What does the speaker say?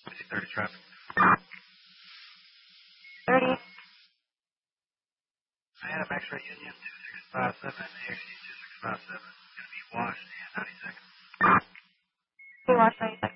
30 traffic. 30. Adam X-ray Union 2657, AXU 2657. Going to be washed and 90 seconds. Be watched 90 seconds.